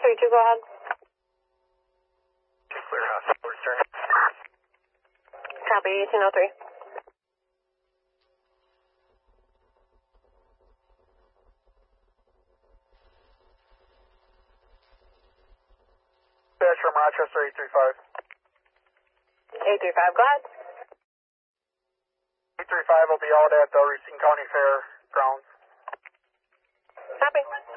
32, go ahead. Clear house, return. Copy, 1803. Dash from Rochester 835. 835, go ahead. 835 will be out at the Racine County Fair grounds. Copy.